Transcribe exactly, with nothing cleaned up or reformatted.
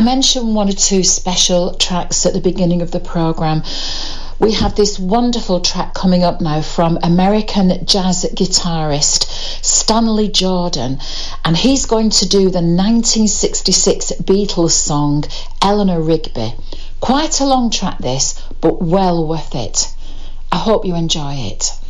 mentioned one or two special tracks at the beginning of the programme. We have this wonderful track coming up now from American jazz guitarist Stanley Jordan, and he's going to do the nineteen sixty-six Beatles song Eleanor Rigby. Quite a long track this, but well worth it. I hope you enjoy it.